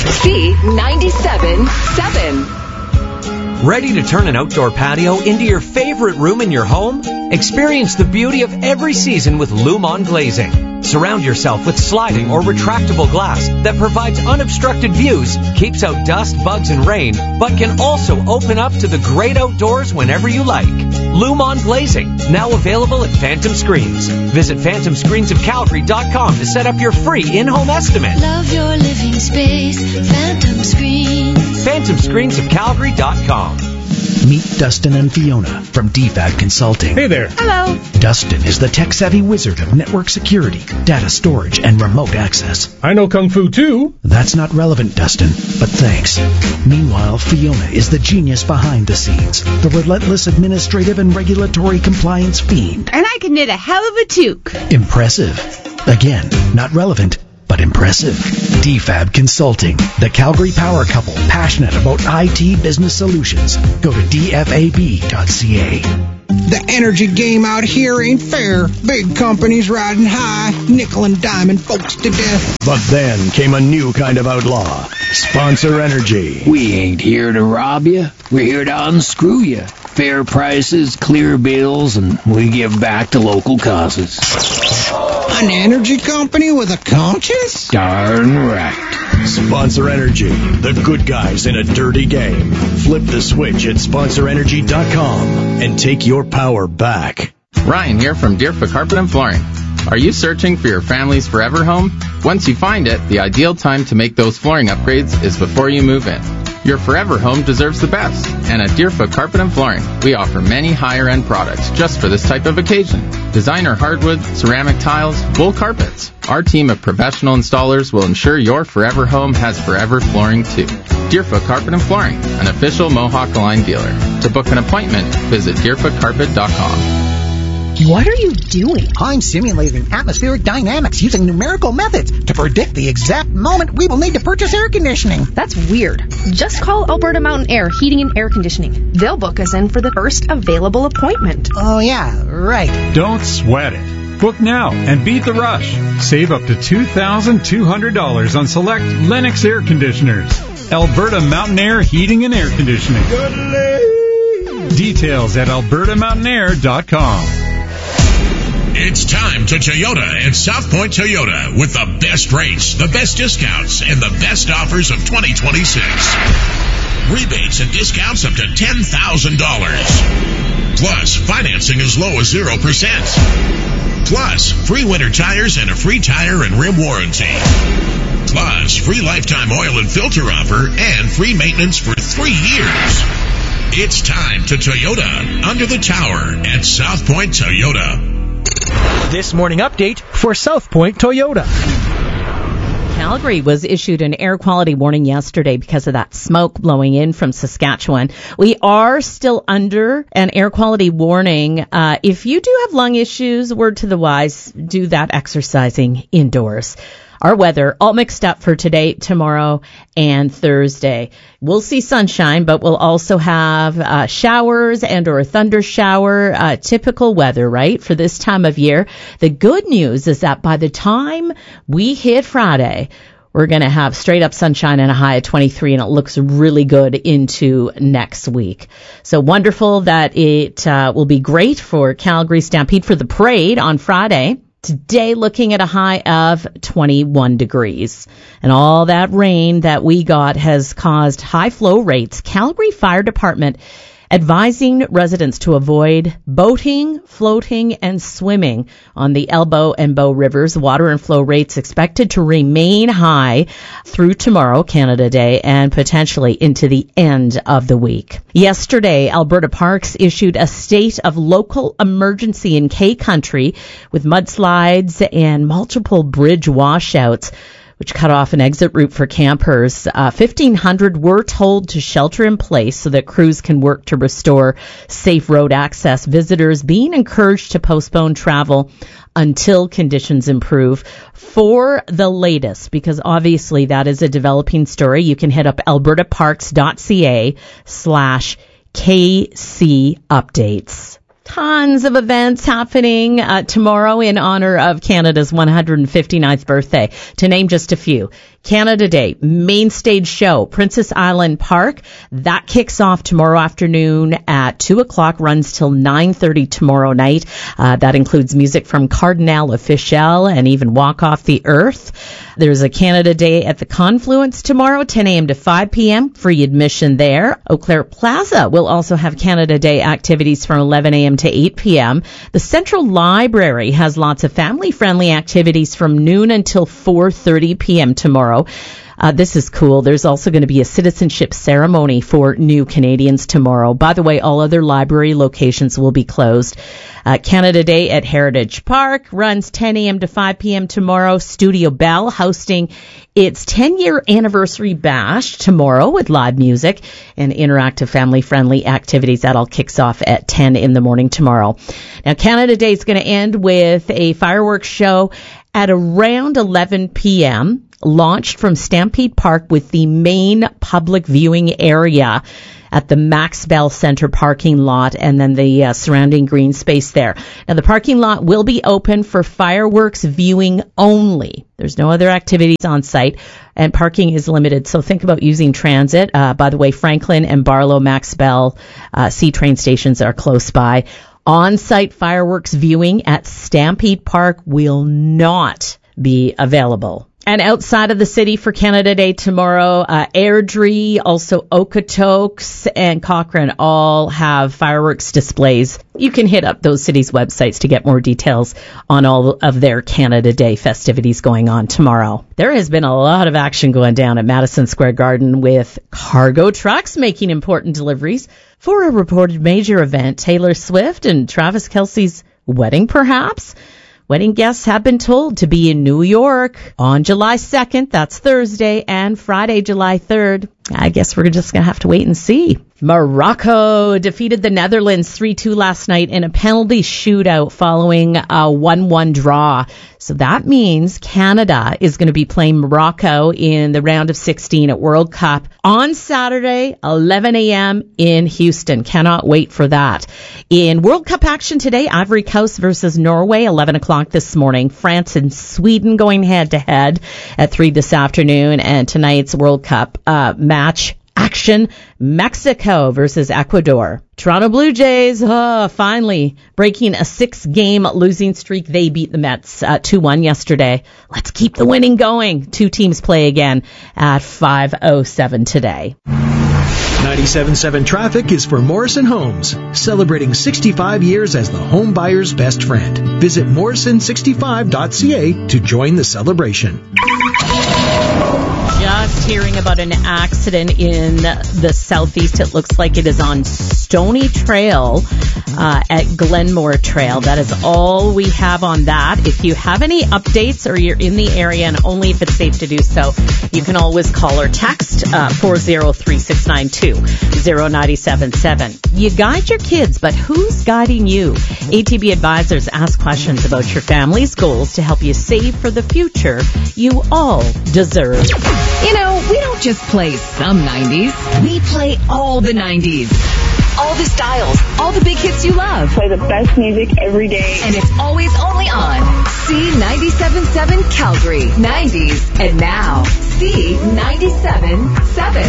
C97.7. Ready to turn an outdoor patio into your favorite room in your home? Experience the beauty of every season with Lumon Glazing. Surround yourself with sliding or retractable glass that provides unobstructed views, keeps out dust, bugs, and rain, but can also open up to the great outdoors whenever you like. Lumon Glazing, now available at Phantom Screens. Visit phantomscreensofcalgary.com to set up your free in-home estimate. Love your living space, Phantom Screens. phantomscreensofcalgary.com. Meet Dustin and Fiona from DFAB Consulting. Hey there. Hello. Dustin is the tech-savvy wizard of network security, data storage, and remote access. I know Kung Fu too. That's not relevant, Dustin, but thanks. Meanwhile, Fiona is the genius behind the scenes, the relentless administrative and regulatory compliance fiend. And I can knit a hell of a toque. Impressive. Again, not relevant, but impressive. DFAB Consulting, the Calgary power couple passionate about IT business solutions. Go to dfab.ca. The energy game out here ain't fair. Big companies riding high, nickel and diamond folks to death. But then came a new kind of outlaw. Sponsor Energy. We ain't here to rob you. We're here to unscrew you. Fair prices, clear bills, and we give back to local causes. An energy company with a conscience? Darn right. Sponsor Energy, the good guys in a dirty game. Flip the switch at sponsorenergy.com and take your power back. Ryan here from Deerfoot Carpet and Flooring. Are you searching for your family's forever home? Once you find it, the ideal time to make those flooring upgrades is before you move in. Your forever home deserves the best, and at Deerfoot Carpet and Flooring, we offer many higher-end products just for this type of occasion. Designer hardwood, ceramic tiles, wool carpets. Our team of professional installers will ensure your forever home has forever flooring too. Deerfoot Carpet and Flooring, an official Mohawk Line dealer. To book an appointment, visit deerfootcarpet.com. What are you doing? I'm simulating atmospheric dynamics using numerical methods to predict the exact moment we will need to purchase air conditioning. That's weird. Just call Alberta Mountain Air Heating and Air Conditioning. They'll book us in for the first available appointment. Oh, yeah, right. Don't sweat it. Book now and beat the rush. Save up to $2,200 on select Lennox air conditioners. Alberta Mountain Air Heating and Air Conditioning. Details at albertamountainair.com. It's time to Toyota at South Point Toyota with the best rates, the best discounts, and the best offers of 2026. Rebates and discounts up to $10,000. Plus, financing as low as 0%. Plus, free winter tires and a free tire and rim warranty. Plus, free lifetime oil and filter offer and free maintenance for 3 years. It's time to Toyota under the tower at South Point Toyota. This morning update for South Point Toyota. Calgary was issued an air quality warning yesterday because of that smoke blowing in from Saskatchewan. We are still under an air quality warning. If you do have lung issues, word to the wise, do that exercising indoors. Our weather all mixed up for today, tomorrow, and Thursday. We'll see sunshine, but we'll also have showers and or a thunder shower, typical weather, right, for this time of year. The good news is that by the time we hit Friday, we're going to have straight up sunshine and a high of 23, and it looks really good into next week. So wonderful that it will be great for Calgary Stampede for the parade on Friday. Today, looking at a high of 21 degrees. And all that rain that we got has caused high flow rates. Calgary Fire Department advising residents to avoid boating, floating, and swimming on the Elbow and Bow Rivers. Water and flow rates expected to remain high through tomorrow, Canada Day, and potentially into the end of the week. Yesterday, Alberta Parks issued a state of local emergency in K-Country with mudslides and multiple bridge washouts, which cut off an exit route for campers. 1,500 were told to shelter in place so that crews can work to restore safe road access. Visitors being encouraged to postpone travel until conditions improve. For the latest, because obviously that is a developing story, you can hit up albertaparks.ca/KC updates. Tons of events happening tomorrow in honor of Canada's 159th birthday. To name just a few, Canada Day, main stage show, Princess Island Park. That kicks off tomorrow afternoon at 2 o'clock, runs till 9:30 tomorrow night. That includes music from Cardinal Officiel and even Walk Off the Earth. There's a Canada Day at the Confluence tomorrow, 10 a.m. to 5 p.m. Free admission there. Eau Claire Plaza will also have Canada Day activities from 11 a.m. to 8 p.m. The Central Library has lots of family-friendly activities from noon until 4:30 p.m. tomorrow. This is cool. There's also going to be a citizenship ceremony for new Canadians tomorrow. By the way, all other library locations will be closed. Canada Day at Heritage Park runs 10 a.m. to 5 p.m. tomorrow. Studio Bell hosting its 10-year anniversary bash tomorrow with live music and interactive family-friendly activities. That all kicks off at 10 in the morning tomorrow. Now, Canada Day is going to end with a fireworks show at around 11 p.m., launched from Stampede Park with the main public viewing area at the Max Bell Center parking lot and then the surrounding green space there. Now, the parking lot will be open for fireworks viewing only. There's no other activities on site, and parking is limited, so think about using transit. By the way, Franklin and Barlow Max Bell C-train stations are close by. On-site fireworks viewing at Stampede Park will not be available. And outside of the city for Canada Day tomorrow, Airdrie, also Okotoks and Cochrane all have fireworks displays. You can hit up those cities' websites to get more details on all of their Canada Day festivities going on tomorrow. There has been a lot of action going down at Madison Square Garden with cargo trucks making important deliveries for a reported major event, Taylor Swift and Travis Kelce's wedding, perhaps. Wedding guests have been told to be in New York on July 2nd, that's Thursday, and Friday, July 3rd. I guess we're just going to have to wait and see. Morocco defeated the Netherlands 3-2 last night in a penalty shootout following a 1-1 draw. So that means Canada is going to be playing Morocco in the round of 16 at World Cup on Saturday, 11 a.m. in Houston. Cannot wait for that. In World Cup action today, Ivory Coast versus Norway, 11 o'clock this morning. France and Sweden going head-to-head at 3 this afternoon. And tonight's World Cup match action, Mexico versus Ecuador. Toronto Blue Jays, finally breaking a 6-game losing streak. They beat the Mets 2-1 yesterday. Let's keep the winning going. 2 teams play again at 5:07 today. 97.7 Traffic is for Morrison Homes, celebrating 65 years as the home buyer's best friend. Visit morrison65.ca to join the celebration. Just hearing about an accident in the southeast. It looks like it is on Stony Trail at Glenmore Trail. That is all we have on that. If you have any updates or you're in the area, and only if it's safe to do so, you can always call or text 403-692-0977. You guide your kids, but who's guiding you? ATB Advisors ask questions about your family's goals to help you save for the future you all deserve. You know, we don't just play some 90s. We play all the 90s. All the styles, all the big hits you love. Play the best music every day. And it's always only on C97.7 Calgary. 90s and now C97.7.